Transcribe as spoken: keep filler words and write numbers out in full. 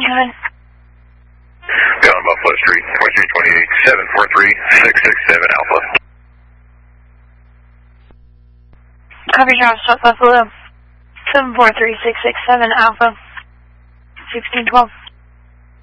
ahead. Down Buffalo Street, twenty-three twenty-eight, seven four three, six six seven Alpha. Copy, Charles, South Buffalo. seven four three six six seven Alpha. sixteen twelve.